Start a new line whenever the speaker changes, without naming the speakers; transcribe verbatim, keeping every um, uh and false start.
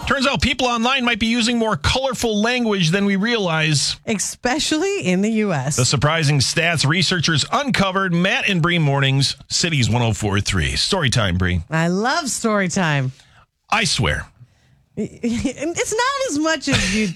Turns out people online might be using more colorful language than we realize.
Especially in the U S.
The surprising stats researchers uncovered. Matt and Bree Mornings, Cities one oh four point three. Story time, Bree.
I love story time.
I swear.
It's not as much as you